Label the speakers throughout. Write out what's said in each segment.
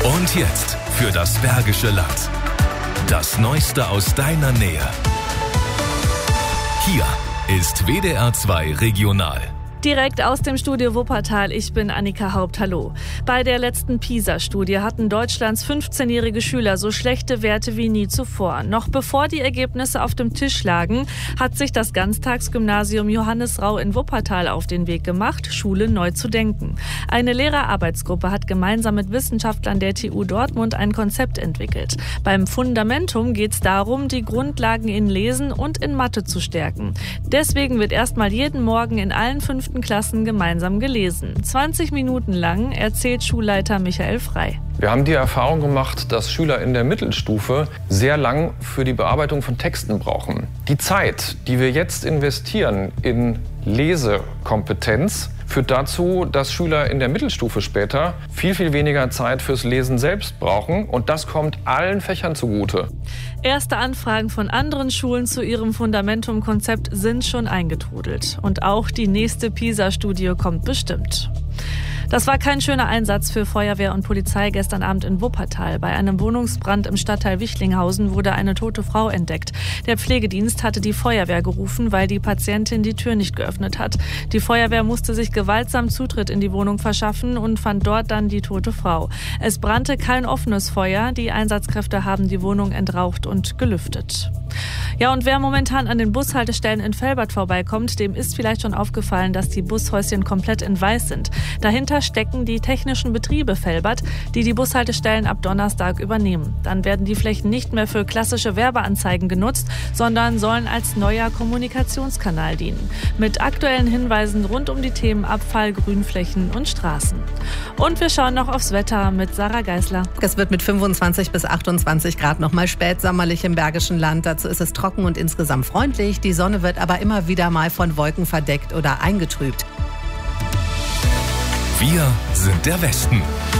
Speaker 1: Und jetzt für das Bergische Land. Das Neueste aus deiner Nähe. Hier ist WDR 2 Regional.
Speaker 2: Direkt aus dem Studio Wuppertal, ich bin Annika Haupt, hallo. Bei der letzten PISA-Studie hatten Deutschlands 15-jährige Schüler so schlechte Werte wie nie zuvor. Noch bevor die Ergebnisse auf dem Tisch lagen, hat sich das Ganztagsgymnasium Johannes Rau in Wuppertal auf den Weg gemacht, Schule neu zu denken. Eine Lehrerarbeitsgruppe hat gemeinsam mit Wissenschaftlern der TU Dortmund ein Konzept entwickelt. Beim Fundamentum geht es darum, die Grundlagen in Lesen und in Mathe zu stärken. Deswegen wird erstmal jeden Morgen in allen 5. Klassen gemeinsam gelesen. 20 Minuten lang erzählt Schulleiter Michael Frei.
Speaker 3: Wir haben die Erfahrung gemacht, dass Schüler in der Mittelstufe sehr lang für die Bearbeitung von Texten brauchen. Die Zeit, die wir jetzt investieren in Lesekompetenz, führt dazu, dass Schüler in der Mittelstufe später viel, viel weniger Zeit fürs Lesen selbst brauchen. Und das kommt allen Fächern zugute.
Speaker 2: Erste Anfragen von anderen Schulen zu ihrem Fundamentum-Konzept sind schon eingetrudelt. Und auch die nächste PISA-Studie kommt bestimmt. Das war kein schöner Einsatz für Feuerwehr und Polizei gestern Abend in Wuppertal. Bei einem Wohnungsbrand im Stadtteil Wichlinghausen wurde eine tote Frau entdeckt. Der Pflegedienst hatte die Feuerwehr gerufen, weil die Patientin die Tür nicht geöffnet hat. Die Feuerwehr musste sich gewaltsam Zutritt in die Wohnung verschaffen und fand dort dann die tote Frau. Es brannte kein offenes Feuer. Die Einsatzkräfte haben die Wohnung entraucht und gelüftet. Ja, und wer momentan an den Bushaltestellen in Velbert vorbeikommt, dem ist vielleicht schon aufgefallen, dass die Bushäuschen komplett in weiß sind. Dahinter stecken die technischen Betriebe Velbert, die Bushaltestellen ab Donnerstag übernehmen. Dann werden die Flächen nicht mehr für klassische Werbeanzeigen genutzt, sondern sollen als neuer Kommunikationskanal dienen. Mit aktuellen Hinweisen rund um die Themen Abfall, Grünflächen und Straßen. Und wir schauen noch aufs Wetter mit Sarah Geisler.
Speaker 4: Es wird mit 25 bis 28 Grad nochmal spätsommerlich im Bergischen Land. Dazu ist es trocken und insgesamt freundlich. Die Sonne wird aber immer wieder mal von Wolken verdeckt oder eingetrübt.
Speaker 1: Wir sind der Westen.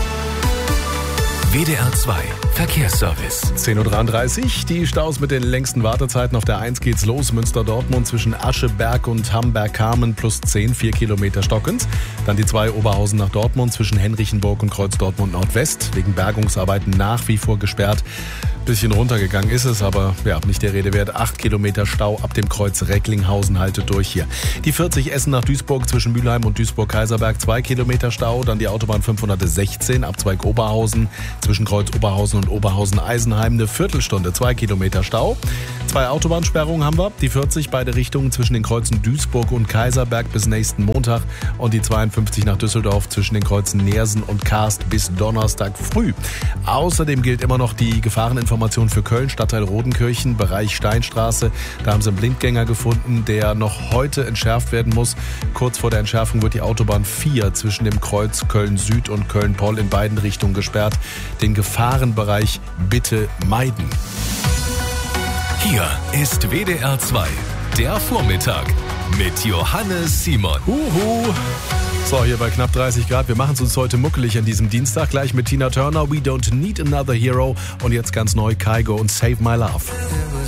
Speaker 1: WDR 2 Verkehrsservice.
Speaker 5: 10.33 Uhr. Die Staus mit den längsten Wartezeiten. Auf der 1 geht's los. Münster-Dortmund zwischen Ascheberg und Hamberg-Kamen plus 10, 4 Kilometer stockend. Dann die 2 Oberhausen nach Dortmund zwischen Henrichenburg und Kreuz Dortmund Nordwest. Wegen Bergungsarbeiten nach wie vor gesperrt. Bisschen runtergegangen ist es, aber ja, nicht der Rede wert. 8 Kilometer Stau ab dem Kreuz Recklinghausen haltet durch hier. Die 40 Essen nach Duisburg zwischen Mülheim und Duisburg-Kaiserberg 2 Kilometer Stau. Dann die Autobahn 516 ab Zweig-Oberhausen zwischen Kreuz Oberhausen und Oberhausen-Eisenheim eine Viertelstunde, 2 Kilometer Stau. 2 Autobahnsperrungen haben wir. Die 40 beide Richtungen zwischen den Kreuzen Duisburg und Kaiserberg bis nächsten Montag. Und die 52 nach Düsseldorf zwischen den Kreuzen Neersen und Karst bis Donnerstag früh. Außerdem gilt immer noch die Gefahreninformation für Köln, Stadtteil Rodenkirchen, Bereich Steinstraße. Da haben sie einen Blindgänger gefunden, der noch heute entschärft werden muss. Kurz vor der Entschärfung wird die Autobahn 4 zwischen dem Kreuz Köln-Süd und Köln-Poll in beiden Richtungen gesperrt. Den Gefahrenbereich bitte meiden.
Speaker 1: Hier ist WDR 2, der Vormittag mit Johannes Simon.
Speaker 5: So, hier bei knapp 30 Grad. Wir machen es uns heute muckelig an diesem Dienstag. Gleich mit Tina Turner, We Don't Need Another Hero. Und jetzt ganz neu Kygo und Save My Love.